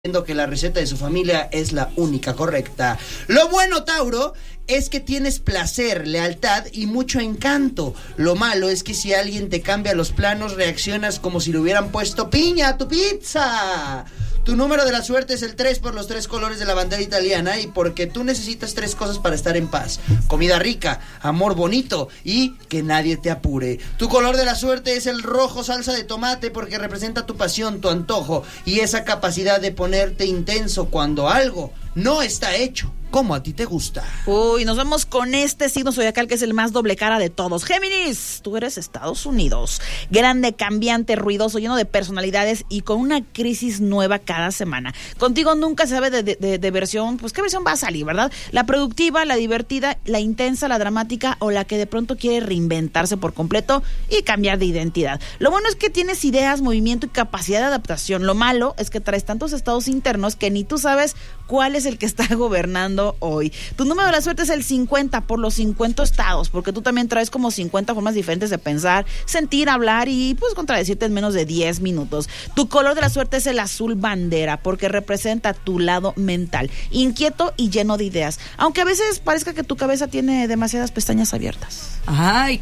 que la receta de su familia es la única correcta. Lo bueno, Tauro, es que tienes placer, lealtad y mucho encanto. Lo malo es que si alguien te cambia los planos, reaccionas como si le hubieran puesto piña a tu pizza. Tu número de la suerte es el 3 por los 3 colores de la bandera italiana y porque tú necesitas 3 cosas para estar en paz: comida rica, amor bonito y que nadie te apure. Tu color de la suerte es el rojo salsa de tomate porque representa tu pasión, tu antojo y esa capacidad de ponerte intenso cuando algo no está hecho como a ti te gusta. Uy, nos vamos con este signo zodiacal que es el más doble cara de todos. Géminis, tú eres Estados Unidos. Grande, cambiante, ruidoso, lleno de personalidades y con una crisis nueva cada semana. Contigo nunca se sabe de versión, pues qué versión va a salir, ¿verdad? La productiva, la divertida, la intensa, la dramática o la que de pronto quiere reinventarse por completo y cambiar de identidad. Lo bueno es que tienes ideas, movimiento y capacidad de adaptación. Lo malo es que traes tantos estados internos que ni tú sabes cuál es el que está gobernando hoy. Tu número de la suerte es el 50 por los 50 estados, porque tú también traes como 50 formas diferentes de pensar, sentir, hablar y pues contradecirte en menos de 10 minutos. Tu color de la suerte es el azul bandera, porque representa tu lado mental, inquieto y lleno de ideas, aunque a veces parezca que tu cabeza tiene demasiadas pestañas abiertas. ¡Ay,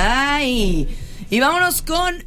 caray! Y vámonos con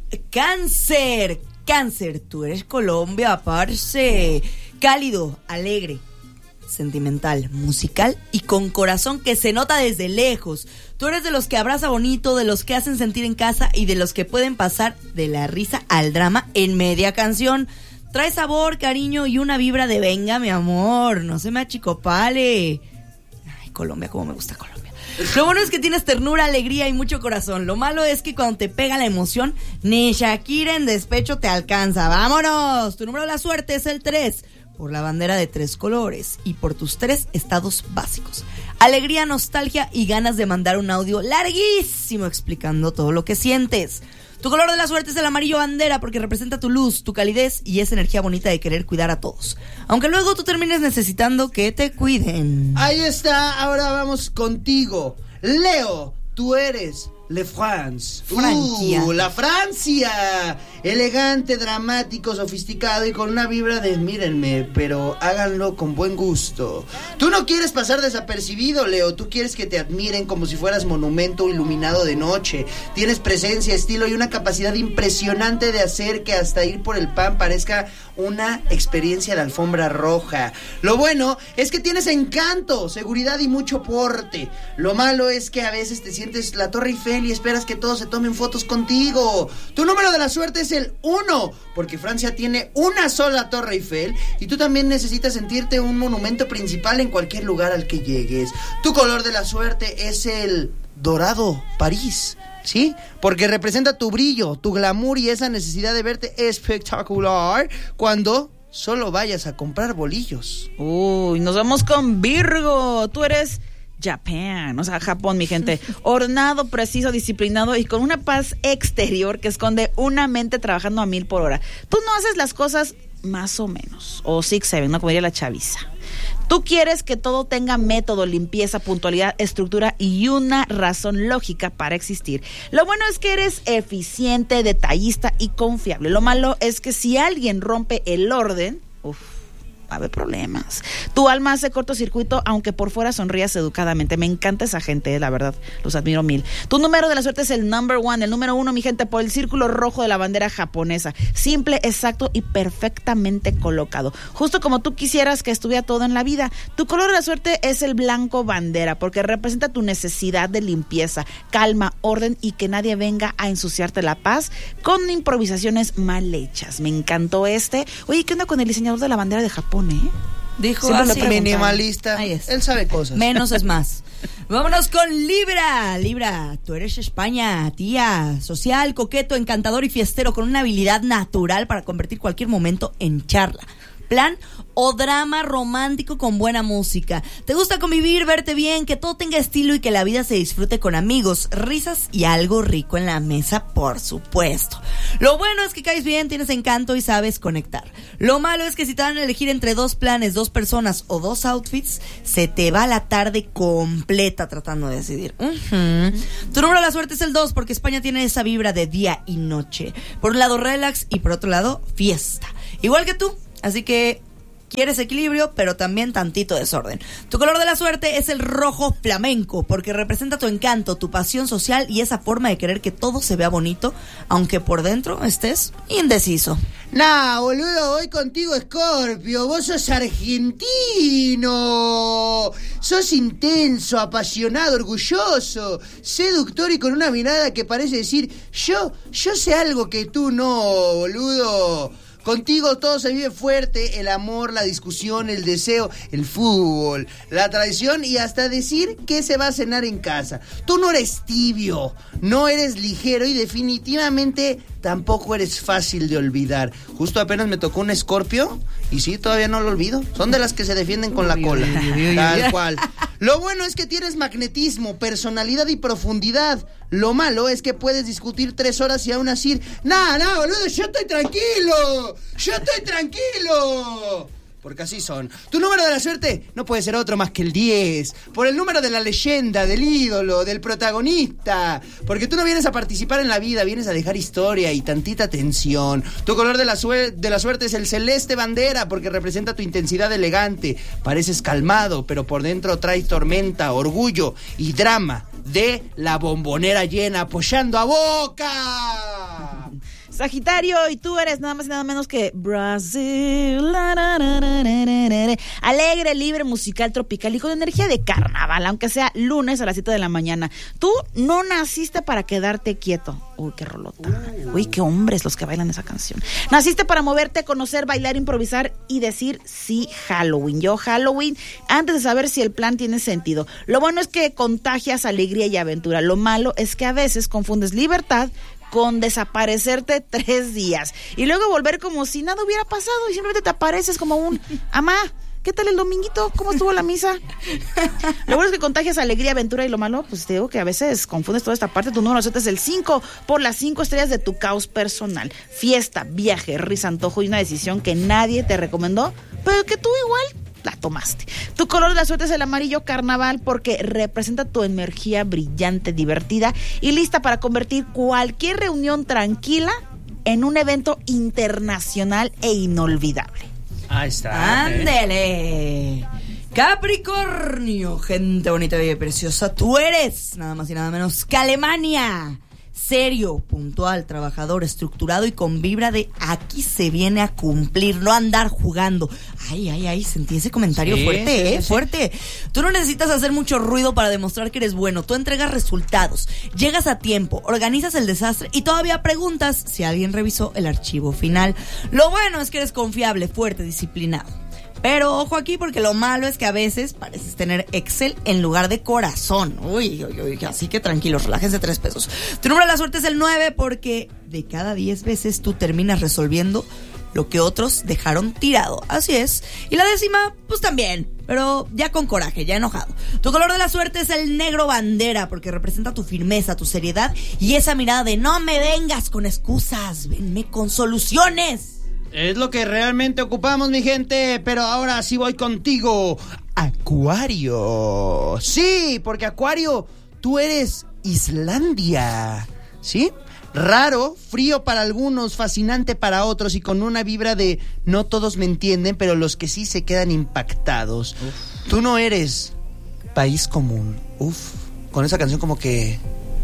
Cáncer. Cáncer, tú eres Colombia, parce. Cálido, alegre, sentimental, musical y con corazón que se nota desde lejos. Tú eres de los que abraza bonito, de los que hacen sentir en casa y de los que pueden pasar de la risa al drama en media canción. Trae sabor, cariño y una vibra de venga, mi amor, no se me achicopale. Ay, Colombia, cómo me gusta Colombia. Lo bueno es que tienes ternura, alegría y mucho corazón. Lo malo es que cuando te pega la emoción, ni Shakira en despecho te alcanza. ¡Vámonos! Tu número de la suerte es el 3 por la bandera de 3 colores y por tus 3 estados básicos: alegría, nostalgia y ganas de mandar un audio larguísimo explicando todo lo que sientes. Tu color de la suerte es el amarillo bandera porque representa tu luz, tu calidez y esa energía bonita de querer cuidar a todos, aunque luego tú termines necesitando que te cuiden. Ahí está, ahora vamos contigo. Leo, tú eres Le France. Francia. La Francia. Elegante, dramático, sofisticado y con una vibra de mírenme, pero háganlo con buen gusto. Tú no quieres pasar desapercibido, Leo. Tú quieres que te admiren como si fueras monumento iluminado de noche. Tienes presencia, estilo y una capacidad impresionante de hacer que hasta ir por el pan parezca una experiencia de alfombra roja. Lo bueno es que tienes encanto, seguridad y mucho porte. Lo malo es que a veces te sientes la Torre Eiffel y esperas que todos se tomen fotos contigo. Tu número de la suerte es el 1, porque Francia tiene una sola Torre Eiffel y tú también necesitas sentirte un monumento principal en cualquier lugar al que llegues. Tu color de la suerte es el dorado París, ¿sí? Porque representa tu brillo, tu glamour y esa necesidad de verte espectacular cuando solo vayas a comprar bolillos. Uy, nos vamos con Virgo. Tú eres Japan, o sea, Japón, mi gente. Ordenado, preciso, disciplinado y con una paz exterior que esconde una mente trabajando a 1000 por hora. Tú no haces las cosas más o menos, o 6-7, ¿no? Como diría la chaviza. Tú quieres que todo tenga método, limpieza, puntualidad, estructura y una razón lógica para existir. Lo bueno es que eres eficiente, detallista y confiable. Lo malo es que si alguien rompe el orden, va a haber problemas. Tu alma hace cortocircuito, aunque por fuera sonrías educadamente. Me encanta esa gente, la verdad, los admiro 1000. Tu número de la suerte es el number 1, el número 1, mi gente, por el círculo rojo de la bandera japonesa. Simple, exacto y perfectamente colocado. Justo como tú quisieras que estuviera todo en la vida. Tu color de la suerte es el blanco bandera, porque representa tu necesidad de limpieza, calma, orden y que nadie venga a ensuciarte la paz con improvisaciones mal hechas. Me encantó este. Oye, ¿qué onda con el diseñador de la bandera de Japón? Dijo así, minimalista. Él sabe cosas. Menos es más. Vámonos con Libra. Libra, tú eres España, tía. Social, coqueto, encantador y fiestero con una habilidad natural para convertir cualquier momento en charla, plan o drama romántico con buena música. Te gusta convivir, verte bien, que todo tenga estilo y que la vida se disfrute con amigos, risas y algo rico en la mesa, por supuesto. Lo bueno es que caes bien, tienes encanto y sabes conectar. Lo malo es que si te van a elegir entre 2 planes, 2 personas o 2 outfits, se te va la tarde completa tratando de decidir. Tu número de la suerte es el 2 porque España tiene esa vibra de día y noche. Por un lado relax y por otro lado fiesta. Igual que tú. Así que Quieres equilibrio, pero también tantito desorden. Tu color de la suerte es el rojo flamenco, porque representa tu encanto, tu pasión social y esa forma de querer que todo se vea bonito, aunque por dentro estés indeciso. Nah, boludo, voy contigo, Scorpio. Vos sos argentino. Sos intenso, apasionado, orgulloso, seductor y con una mirada que parece decir, yo sé algo que tú no, boludo. Contigo todo se vive fuerte, el amor, la discusión, el deseo, el fútbol, la traición y hasta decir que se va a cenar en casa. Tú no eres tibio, no eres ligero y definitivamente tampoco eres fácil de olvidar. Justo apenas me tocó un Escorpio y sí, todavía no lo olvido. Son de las que se defienden con la cola. Tal cual. Lo bueno es que tienes magnetismo, personalidad y profundidad. Lo malo es que puedes discutir 3 horas y aún así... Nah, boludo, yo estoy tranquilo. Porque así son. Tu número de la suerte no puede ser otro más que el 10. Por el número de la leyenda, del ídolo, del protagonista. Porque tú no vienes a participar en la vida, vienes a dejar historia y tantita tensión. Tu color de la suerte es el celeste bandera, porque representa tu intensidad elegante. Pareces calmado, pero por dentro traes tormenta, orgullo y drama de la Bombonera llena apoyando a Boca. Sagitario, y tú eres nada más y nada menos que Brasil. Alegre, libre, musical, tropical y con energía de carnaval, aunque sea lunes a las 7 de la mañana. Tú no naciste para quedarte quieto. Uy, qué rolota. Uy, qué hombres los que bailan esa canción. Naciste para moverte, conocer, bailar, improvisar y decir sí, Halloween. Yo Halloween, antes de saber si el plan tiene sentido. Lo bueno es que contagias alegría y aventura. Lo malo es que a veces confundes libertad con desaparecerte 3 días y luego volver como si nada hubiera pasado y simplemente te apareces como un amá, ¿qué tal el dominguito? ¿Cómo estuvo la misa? Lo bueno es que contagias alegría, aventura y lo malo, pues te digo que a veces confundes toda esta parte. Tu número de suerte es el 5 por las 5 estrellas de tu caos personal. Fiesta, viaje, risa, antojo y una decisión que nadie te recomendó, pero que tú igual la tomaste. Tu color de la suerte es el amarillo carnaval porque representa tu energía brillante, divertida y lista para convertir cualquier reunión tranquila en un evento internacional e inolvidable. Ahí está. ¡Ándele! Capricornio, gente bonita, bella y preciosa. Tú eres nada más y nada menos que Alemania. Serio, puntual, trabajador, estructurado y con vibra de aquí se viene a cumplir, no andar jugando. Ay, sentí ese comentario fuerte, fuerte. Tú no necesitas hacer mucho ruido para demostrar que eres bueno. Tú entregas resultados, llegas a tiempo, organizas el desastre y todavía preguntas si alguien revisó el archivo final. Lo bueno es que eres confiable, fuerte, disciplinado. Pero ojo aquí porque lo malo es que a veces pareces tener Excel en lugar de corazón. Uy, así que tranquilos, relájense 3 pesos. Tu número de la suerte es el 9 porque de cada 10 veces tú terminas resolviendo lo que otros dejaron tirado. Así es. Y la 10ª, pues también, pero ya con coraje, ya enojado. Tu color de la suerte es el negro bandera porque representa tu firmeza, tu seriedad y esa mirada de no me vengas con excusas, venme con soluciones. Es lo que realmente ocupamos, mi gente, pero ahora sí voy contigo, Acuario. Sí, porque Acuario, tú eres Islandia, ¿sí? Raro, frío para algunos, fascinante para otros y con una vibra de no todos me entienden, pero los que sí se quedan impactados. Uf. Tú no eres país común. Con esa canción como que...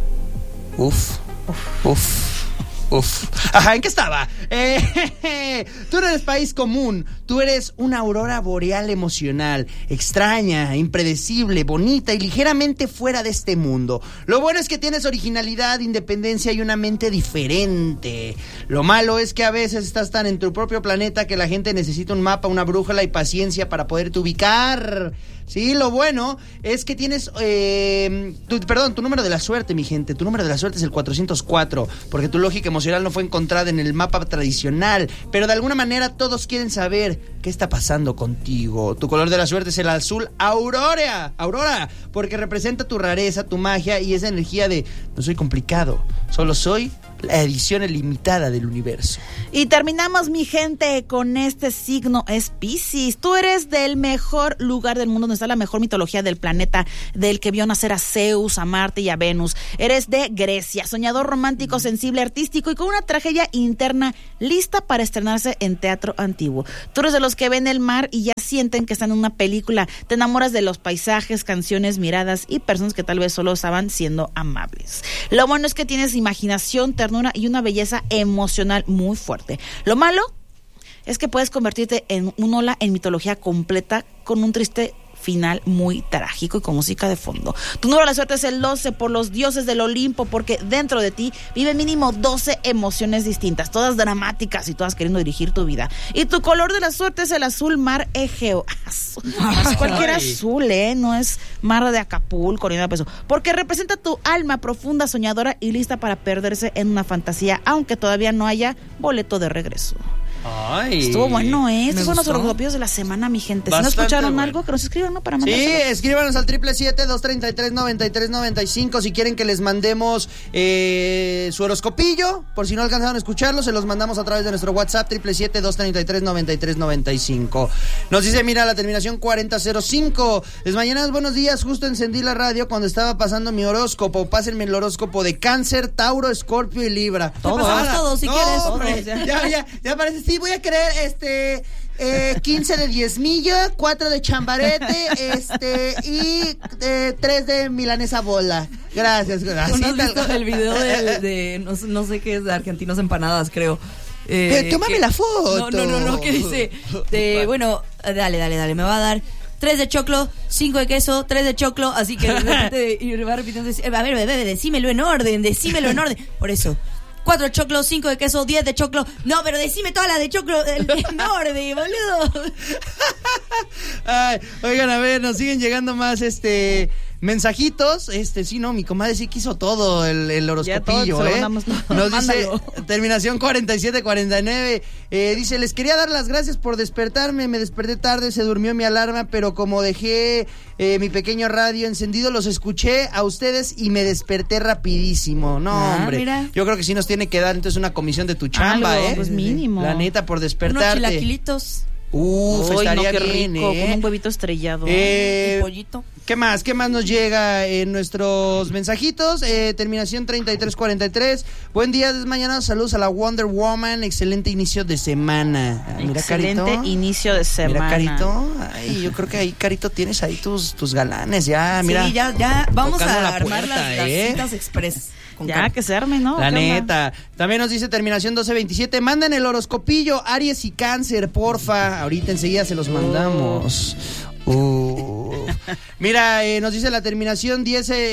Ajá, ¿en qué estaba? Tú no eres país común, tú eres una aurora boreal emocional, extraña, impredecible, bonita y ligeramente fuera de este mundo. Lo bueno es que tienes originalidad, independencia y una mente diferente. Lo malo es que a veces estás tan en tu propio planeta que la gente necesita un mapa, una brújula y paciencia para poderte ubicar. Sí, lo bueno es que tienes, tu número de la suerte, mi gente. Tu número de la suerte es el 404, porque tu lógica emocional no fue encontrada en el mapa tradicional, pero de alguna manera todos quieren saber qué está pasando contigo. Tu color de la suerte es el azul aurora, porque representa tu rareza, tu magia y esa energía de no soy complicado, solo soy la edición limitada del universo. Y terminamos, mi gente, con este signo, es Piscis. Tú eres del mejor lugar del mundo, donde está la mejor mitología del planeta, del que vio nacer a Zeus, a Marte y a Venus. Eres de Grecia, soñador, romántico, sensible, artístico y con una tragedia interna lista para estrenarse en teatro antiguo. Tú eres de los que ven el mar y ya sienten que están en una película. Te enamoras de los paisajes, canciones, miradas y personas que tal vez solo estaban siendo amables. Lo bueno es que tienes imaginación, ternura y una belleza emocional muy fuerte. Lo malo es que puedes convertirte en un ola en mitología completa con un triste final muy trágico y con música de fondo. Tu número de la suerte es el 12 por los dioses del Olimpo, porque dentro de ti vive mínimo 12 emociones distintas, todas dramáticas y todas queriendo dirigir tu vida. Y tu color de la suerte es el azul mar Egeo. Es cualquier azul, no es mar de Acapulco ni nada de eso, porque representa tu alma profunda, soñadora y lista para perderse en una fantasía, aunque todavía no haya boleto de regreso. Ay, estuvo bueno, estos son los horóscopos de la semana, mi gente. Si no escucharon algo, que nos escriban, ¿no? Para mandárselo. Sí, escríbanos al 777-233-9395 si quieren que les mandemos su horoscopillo. Por si no alcanzaron a escucharlo, se los mandamos a través de nuestro WhatsApp 777-233-9395. Nos dice, mira, la terminación 4005. Mañana, buenos días, justo encendí la radio cuando estaba pasando mi horóscopo. Pásenme el horóscopo de Cáncer, Tauro, Escorpio y Libra. Todo, si quieres. Hombre, ya parece. Sí, voy a querer 15 de diezmillo, 4 de chambarete, y 3 de milanesa bola. Gracias. ¿No has visto el video de no sé qué es, de argentinos empanadas, creo? Tómame la foto. No, ¿qué dice? Bueno, dale, me va a dar 3 de choclo, 5 de queso, 3 de choclo, así que de repente y va repitiendo, a ver, bebé, decímelo en orden. Por eso. 4 de choclo, 5 de queso, 10 de choclo. No, pero decime todas las de choclo en orden, boludo. Ay, oigan, a ver, nos siguen llegando más mensajitos. Sí, no, mi comadre sí quiso todo el horoscopillo, Nos dice, terminación 4749, dice, les quería dar las gracias por despertarme, me desperté tarde, se durmió mi alarma, pero como dejé mi pequeño radio encendido, los escuché a ustedes y me desperté rapidísimo. No, hombre, mira. Yo creo que sí nos tiene que dar entonces una comisión de tu chamba, pues mínimo. La neta, por despertarte. Unos chilaquilitos. Estaría qué bien, rico, con un huevito estrellado. Un pollito. ¿Qué más nos llega en nuestros mensajitos? Terminación 3343. Buen día, desmañanados. Saludos a la Wonder Woman. Excelente inicio de semana. Mira, excelente Carito. Inicio de semana. Mira, Carito. Ay, yo creo que ahí, Carito, tienes ahí tus galanes. Ya, mira. Sí, ya. Vamos a armar puerta, las citas express. Ya, que se arme, ¿no? La neta. También nos dice terminación 1227. Manden el horoscopillo, Aries y Cáncer, porfa. Ahorita enseguida se los mandamos. Mira, nos dice la terminación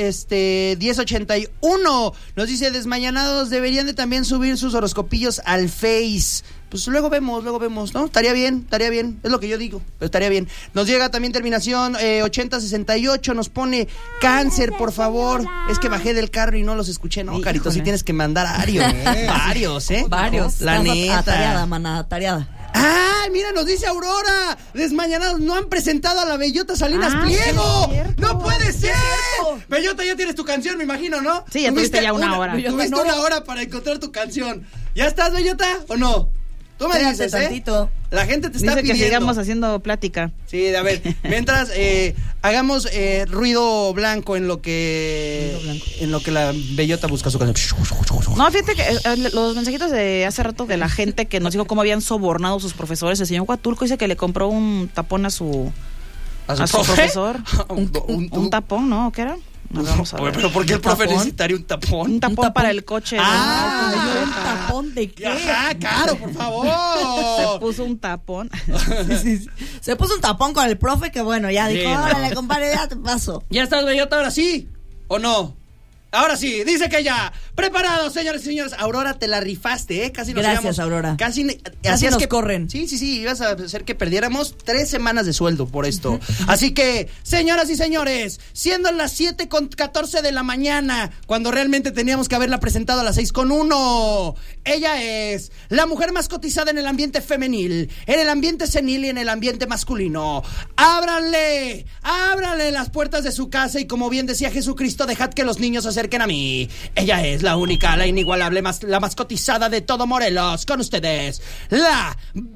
1081. Nos dice, desmañanados, deberían de también subir sus horoscopillos al Face. Pues luego vemos, ¿no? Estaría bien, es lo que yo digo, pero estaría bien. Nos llega también terminación 8068, nos pone Cáncer, por favor. Es que bajé del carro y no los escuché, no, Carito, sí tienes que mandar a varios, la neta. Atareada, maná, tareada. ¡Ah! Mira, nos dice Aurora. Desmañanados, no han presentado a la Bellota Salinas Pliego. ¡No puede ser! Bellota, ya tienes tu canción, me imagino, ¿no? Sí, ya tuviste ya una hora. Tuviste una hora para encontrar tu canción. ¿Ya estás, Bellota, o no? Tú me dices, tantito. La gente te está dice pidiendo. Que sigamos haciendo plática. Sí, a ver, mientras hagamos ruido blanco en lo que la Bellota busca su canción. No, fíjate que los mensajitos de hace rato de la gente que nos dijo cómo habían sobornado a sus profesores. El señor Huatulco dice que le compró un tapón a su profesor. un tapón, ¿no? ¿Qué era? Vamos a ver. Pero ¿por qué el profe necesitaría un tapón? Un tapón para el coche. ¿Un tapón de qué? Ajá, claro, por favor. Se puso un tapón. Sí. Se puso un tapón con el profe que bueno, ya dijo, órale, compadre, ya te paso. ¿Ya estás, Bellota, ahora sí? ¿O no? Ahora sí, dice que ya. Preparados, señores y señores. Aurora, te la rifaste, Casi nos Gracias, íbamos, Aurora. Casi nos corren. Sí, ibas a hacer que perdiéramos 3 semanas de sueldo por esto. Así que, señoras y señores, siendo las 7:14 de la mañana, cuando realmente teníamos que haberla presentado a las 6:01. Ella es la mujer más cotizada en el ambiente femenil, en el ambiente senil y en el ambiente masculino. Ábranle las puertas de su casa y, como bien decía Jesucristo, dejad que los niños se acerquen a mí. Ella es la única, la inigualable, la más cotizada de todo Morelos. Con ustedes, la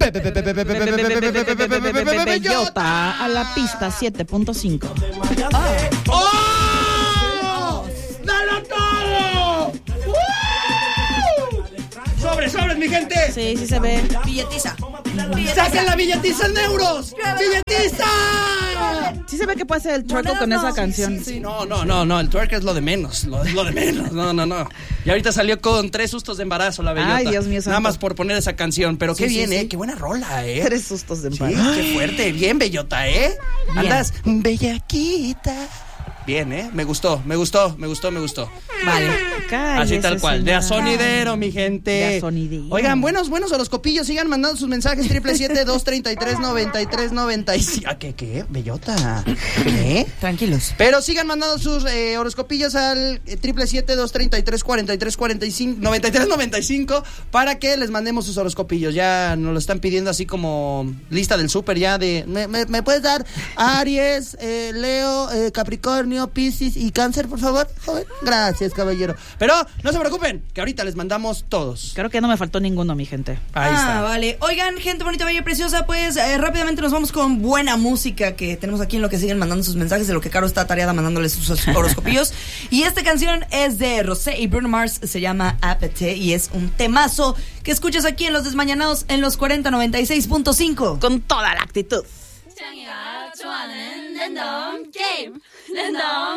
Bellota a la pista 7.5. ¡Oh! ¡Dalo todo! ¡Sobres, mi gente! Sí, sí se ve. Billetiza. ¡Saquen la billetiza en euros! ¡Billetiza! Sí se ve que puede ser el twerk con esa canción. Sí, no, el twerk es lo de menos, lo de menos, no. Y ahorita salió con 3 sustos de embarazo la Bellota. Ay, Dios mío santo. Nada más por poner esa canción, pero qué bien, qué buena rola, 3 sustos de Sí, embarazo. qué fuerte, bien Bellota, Bien. Andas bellaquita. Bien, me gustó. Vale. Así tal cual, de a sonidero, mi gente. De a sonidero. Oigan, buenos horoscopillos, sigan mandando sus mensajes, 777-233-9395. ¿Qué? Bellota. ¿Qué? Tranquilos. Pero sigan mandando sus horoscopillos al 777-233-9395 para que les mandemos sus horoscopillos. Ya nos lo están pidiendo así como lista del súper ya de... ¿Me puedes dar Aries, Leo, Capricornio, Piscis y Cáncer, por favor? Joven. Gracias, caballero. Pero no se preocupen, que ahorita les mandamos todos. Creo que no me faltó ninguno, mi gente. Ahí está. Vale. Oigan, gente bonita, bella y preciosa, pues rápidamente nos vamos con buena música que tenemos aquí en lo que siguen mandando sus mensajes, de lo que Caro está tareada mandándoles sus horoscopillos. Y esta canción es de Rosé y Bruno Mars, se llama Appetite y es un temazo que escuchas aquí en Los Desmañanados en los 4096.5. Con toda la actitud.